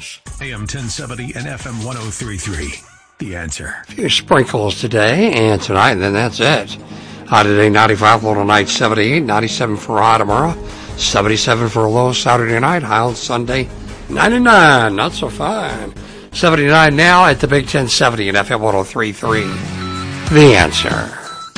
News. AM 1070 and FM 1033. The Answer. A few sprinkles today and tonight, and then that's it. High today, 95, low tonight, 78, 97 for a high tomorrow, 77 for a low Saturday night, high on Sunday, 99, not so fine. 79 now at the Big 1070 and FM 1033. The Answer.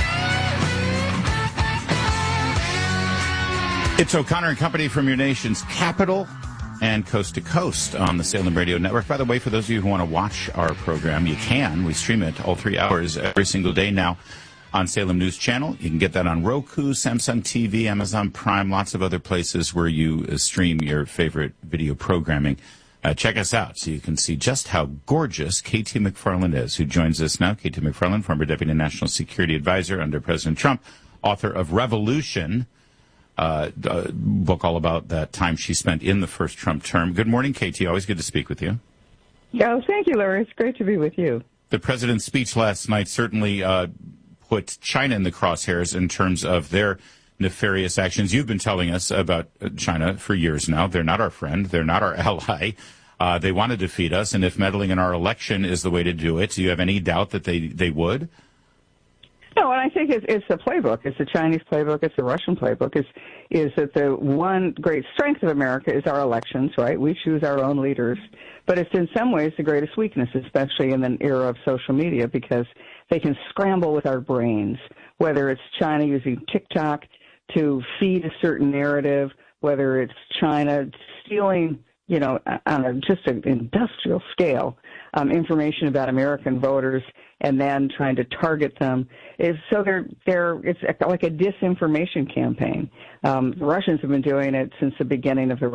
It's O'Connor and Company from your nation's capital and coast to coast on the Salem Radio Network. By the way, for those of you who want to watch our program, you can. We stream it all 3 hours every single day now on Salem News Channel. You can get that on Roku, Samsung TV, Amazon Prime, lots of other places where you stream your favorite video programming. Check us out so you can see just how gorgeous KT McFarland is, who joins us now. KT McFarland, former Deputy National Security Advisor under President Trump, author of Revolution, book all about that time she spent in the first Trump term. Good morning, KT. Always good to speak with you. Yeah, thank you, Larry. It's great to be with you. The president's speech last night certainly put China in the crosshairs in terms of their nefarious actions. You've been telling us about China for years now. They're not our friend. They're not our ally. They want to defeat us, and if meddling in our election is the way to do it, do you have any doubt that they would? No, and I think it's a playbook. It's the Chinese playbook. It's the Russian playbook. Is that the one great strength of America is our elections, right? We choose our own leaders. But it's in some ways the greatest weakness, especially in the era of social media, because they can scramble with our brains, whether it's China using TikTok to feed a certain narrative, whether it's China stealing, on just an industrial scale, information about American voters and then trying to target them. It's like a disinformation campaign. The Russians have been doing it since the beginning of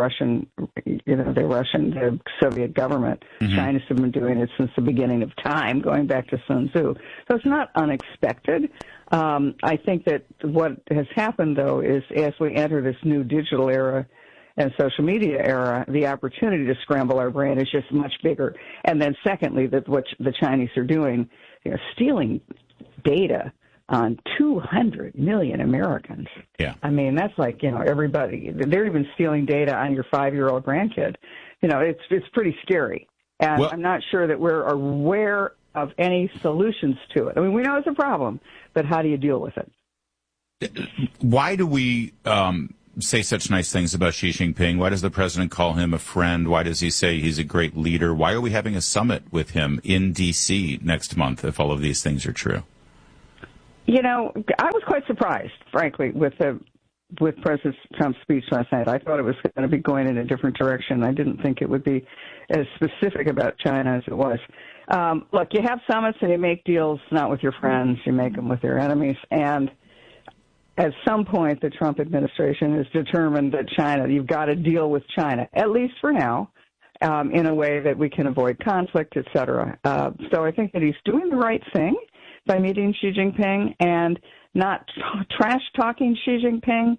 the Soviet government. Mm-hmm. China's have been doing it since the beginning of time, going back to Sun Tzu. So it's not unexpected. I think that what has happened, though, is as we enter this new digital era and social media era, the opportunity to scramble our brain is just much bigger. And then secondly, that what the Chinese are doing, they're stealing data on 200 million Americans. Yeah. I mean, that's like, everybody. They're even stealing data on your 5-year-old grandkid. It's pretty scary. And I'm not sure that we're aware of any solutions to it. I mean, we know it's a problem, but how do you deal with it? Why do we say such nice things about Xi Jinping? Why does the president call him a friend? Why does he say he's a great leader? Why are we having a summit with him in D.C. next month if all of these things are true? I was quite surprised, frankly, with President Trump's speech last night. I thought it was going to be going in a different direction. I didn't think it would be as specific about China as it was. Look, you have summits and you make deals not with your friends, you make them with your enemies. And at some point, the Trump administration has determined that you've got to deal with China, at least for now, in a way that we can avoid conflict, et cetera. So I think that he's doing the right thing by meeting Xi Jinping, and not trash-talking Xi Jinping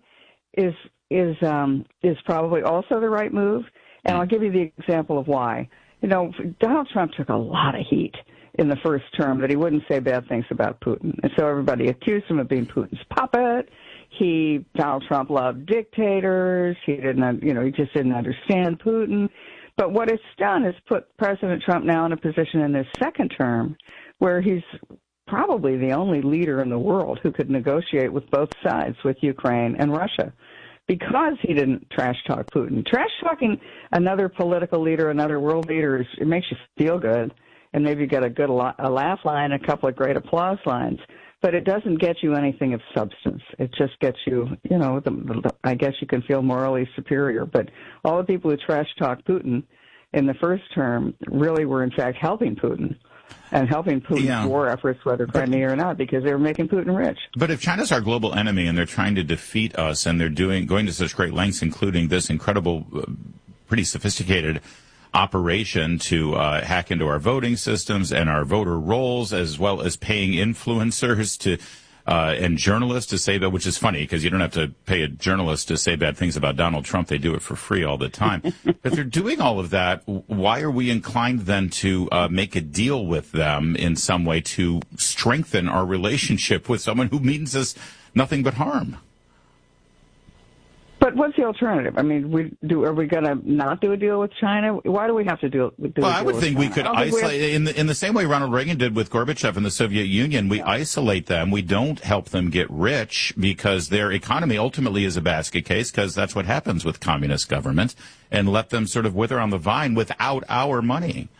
is probably also the right move. And I'll give you the example of why. Donald Trump took a lot of heat in the first term that he wouldn't say bad things about Putin. And so everybody accused him of being Putin's puppet. Donald Trump loved dictators. He just didn't understand Putin. But what it's done is put President Trump now in a position in his second term where he's probably the only leader in the world who could negotiate with both sides, with Ukraine and Russia, because he didn't trash-talk Putin. Trash-talking another political leader, another world leader, it makes you feel good. And maybe you get a laugh line, a couple of great applause lines, but it doesn't get you anything of substance. It just gets you, I guess you can feel morally superior. But all the people who trash talk Putin in the first term really were in fact helping Putin and helping Putin's war efforts, whether Crimea or not, because they were making Putin rich. But if China's our global enemy and they're trying to defeat us and they're going to such great lengths, including this incredible, pretty sophisticated operation to hack into our voting systems and our voter rolls, as well as paying influencers and journalists to say that, which is funny because you don't have to pay a journalist to say bad things about Donald Trump. They do it for free all the time. If they're doing all of that, why are we inclined then to make a deal with them in some way to strengthen our relationship with someone who means us nothing but harm? But what's the alternative? I mean, are we going to not do a deal with China? Why do we have to do a deal with China? Well, I would think we could isolate, in the same way Ronald Reagan did with Gorbachev in the Soviet Union, we isolate them. We don't help them get rich because their economy ultimately is a basket case, because that's what happens with communist governments, and let them sort of wither on the vine without our money.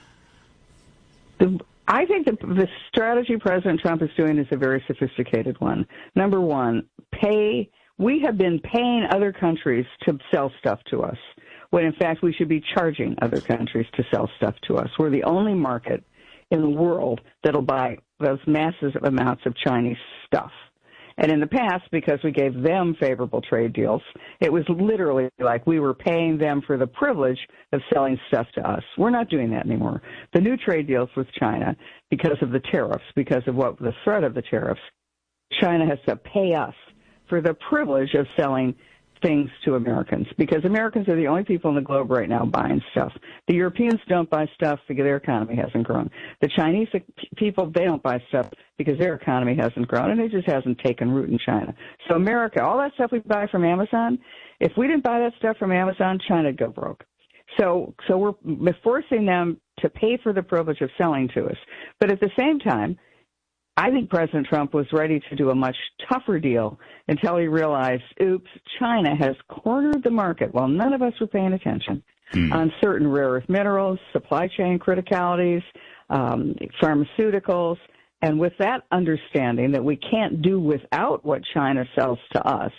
I think the strategy President Trump is doing is a very sophisticated one. Number one, we have been paying other countries to sell stuff to us, when in fact we should be charging other countries to sell stuff to us. We're the only market in the world that'll buy those massive amounts of Chinese stuff. And in the past, because we gave them favorable trade deals, it was literally like we were paying them for the privilege of selling stuff to us. We're not doing that anymore. The new trade deals with China, because of the tariffs, because of the threat of the tariffs, China has to pay us for the privilege of selling things to Americans, because Americans are the only people in the globe right now buying stuff. The Europeans don't buy stuff because their economy hasn't grown. The Chinese people, they don't buy stuff because their economy hasn't grown, and it just hasn't taken root in China. So America, all that stuff we buy from Amazon, if we didn't buy that stuff from Amazon, China would go broke. So we're forcing them to pay for the privilege of selling to us. But at the same time, I think President Trump was ready to do a much tougher deal until he realized, oops, China has cornered the market while none of us were paying attention on certain rare earth minerals, supply chain criticalities, pharmaceuticals. And with that understanding that we can't do without what China sells to us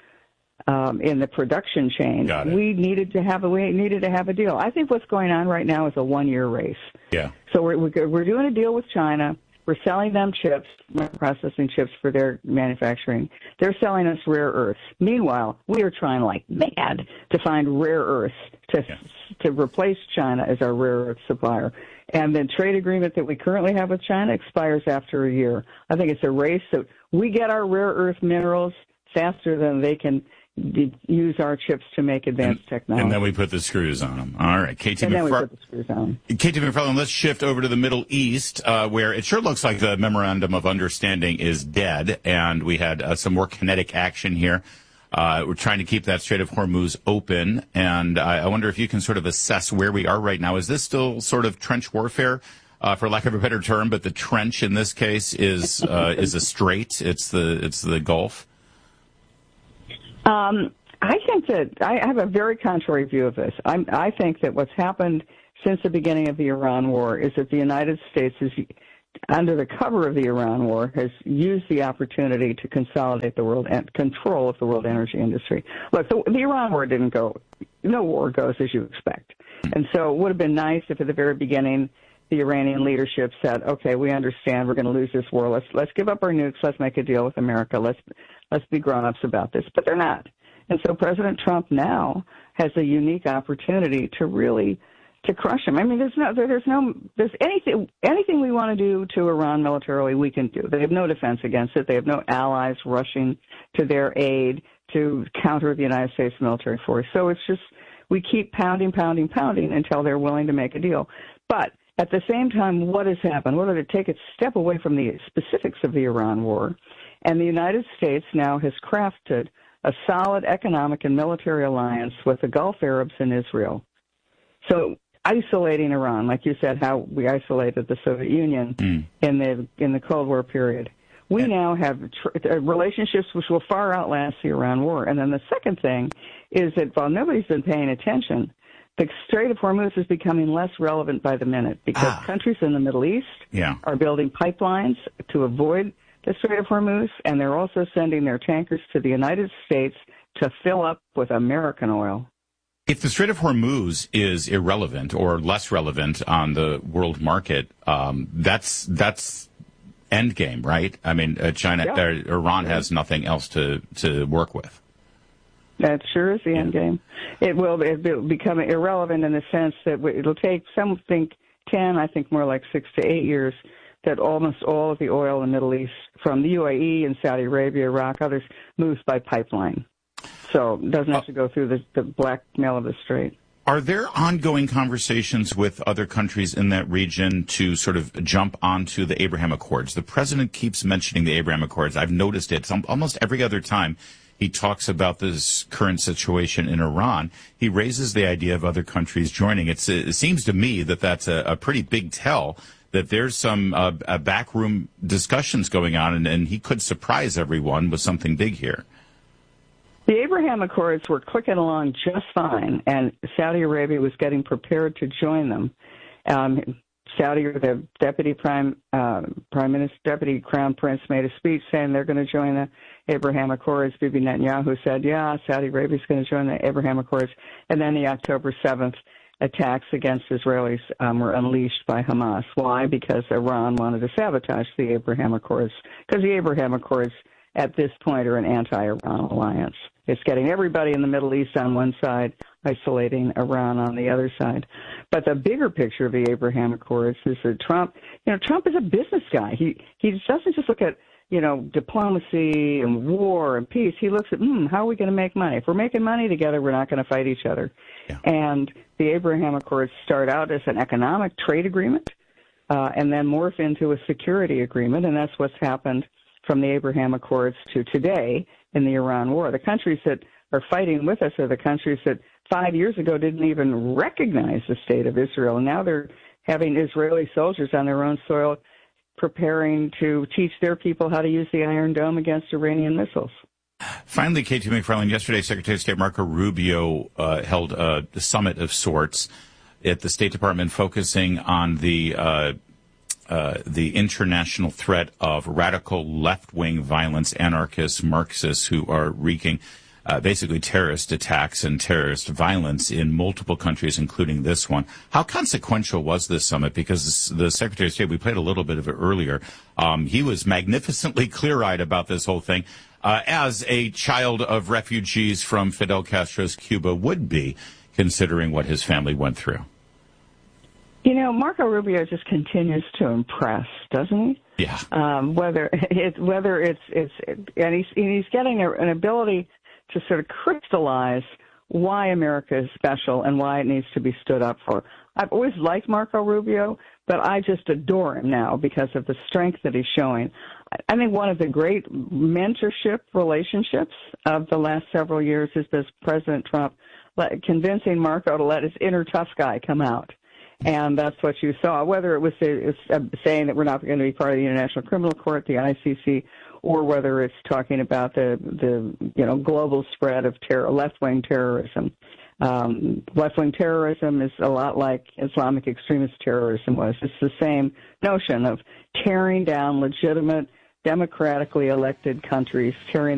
in the production chain, we needed to have a deal. I think what's going on right now is a one-year race. Yeah. So we're doing a deal with China. We're selling them chips, processing chips for their manufacturing. They're selling us rare earths. Meanwhile, we are trying like mad to find rare earths to replace China as our rare earth supplier. And the trade agreement that we currently have with China expires after a year. I think it's a race that we get our rare earth minerals faster than they can use our chips to make advanced technology. And then we put the screws on them. All right. KT McFarland, let's shift over to the Middle East, where it sure looks like the Memorandum of Understanding is dead, and we had some more kinetic action here. We're trying to keep that Strait of Hormuz open, and I wonder if you can sort of assess where we are right now. Is this still sort of trench warfare, for lack of a better term, but the trench in this case is a strait? It's the Gulf? I think that I have a very contrary view of this. I think that what's happened since the beginning of the Iran war is that the United States is, under the cover of the Iran war, has used the opportunity to consolidate the world and control of the world energy industry. Look, the Iran war didn't go, no war goes as you expect. And so it would have been nice if at the very beginning the Iranian leadership said, okay, we understand we're going to lose this war. Let's give up our nukes. Let's make a deal with America. Let's be grown-ups about this. But they're not. And so President Trump now has a unique opportunity to really to crush him. I mean, there's anything we want to do to Iran militarily, we can do. They have no defense against it. They have no allies rushing to their aid to counter the United States military force. So it's just we keep pounding until they're willing to make a deal. But at the same time, what has happened? What are to take a step away from the specifics of the Iran war, and the United States now has crafted a solid economic and military alliance with the Gulf Arabs and Israel. So isolating Iran, like you said, how we isolated the Soviet Union in the Cold War period. We now have relationships which will far outlast the Iran war. And then the second thing is that while nobody's been paying attention, the Strait of Hormuz is becoming less relevant by the minute because countries in the Middle East are building pipelines to avoid the Strait of Hormuz, and they're also sending their tankers to the United States to fill up with American oil. If the Strait of Hormuz is irrelevant or less relevant on the world market, that's endgame, right? I mean, Iran has nothing else to work with. That sure is the end game. It will become irrelevant in the sense that it'll take some think 10, I think more like 6 to 8 years, that almost all of the oil in the Middle East from the UAE and Saudi Arabia, Iraq, others, moves by pipeline. So it doesn't have to go through the blackmail of the Strait. Are there ongoing conversations with other countries in that region to sort of jump onto the Abraham Accords? The president keeps mentioning the Abraham Accords. I've noticed it almost every other time he talks about this current situation in Iran. He raises the idea of other countries joining. It seems to me that that's a pretty big tell, that there's some backroom discussions going on, and he could surprise everyone with something big here. The Abraham Accords were clicking along just fine, and Saudi Arabia was getting prepared to join them. The deputy crown prince made a speech saying they're going to join the Abraham Accords. Bibi Netanyahu said, yeah, Saudi Arabia's going to join the Abraham Accords. And then the October 7th attacks against Israelis were unleashed by Hamas. Why? Because Iran wanted to sabotage the Abraham Accords. Because the Abraham Accords at this point are an anti-Iran alliance. It's getting everybody in the Middle East on one side, isolating Iran on the other side. But the bigger picture of the Abraham Accords is that Trump is a business guy. He doesn't just look at, diplomacy and war and peace. He looks at, how are we going to make money? If we're making money together, we're not going to fight each other. Yeah. And the Abraham Accords start out as an economic trade agreement and then morph into a security agreement, and that's what's happened from the Abraham Accords to today in the Iran war. The countries that are fighting with us are the countries that 5 years ago didn't even recognize the state of Israel. And now they're having Israeli soldiers on their own soil preparing to teach their people how to use the Iron Dome against Iranian missiles. Finally, K.T. McFarland, yesterday Secretary of State Marco Rubio held a summit of sorts at the State Department focusing on the international threat of radical left-wing violence, anarchists, Marxists who are wreaking basically terrorist attacks and terrorist violence in multiple countries, including this one. How consequential was this summit? Because the Secretary of State, we played a little bit of it earlier, he was magnificently clear-eyed about this whole thing, as a child of refugees from Fidel Castro's Cuba would be, considering what his family went through. Marco Rubio just continues to impress, doesn't he? Yeah. Whether it's and he's getting an ability to sort of crystallize why America is special and why it needs to be stood up for. I've always liked Marco Rubio, but I just adore him now because of the strength that he's showing. I think one of the great mentorship relationships of the last several years has been President Trump convincing Marco to let his inner tough guy come out. And that's what you saw, whether it was saying that we're not going to be part of the International Criminal Court, the ICC, or whether it's talking about the global spread of left-wing terrorism. Left-wing terrorism is a lot like Islamic extremist terrorism was. It's the same notion of tearing down legitimate, democratically elected countries, tearing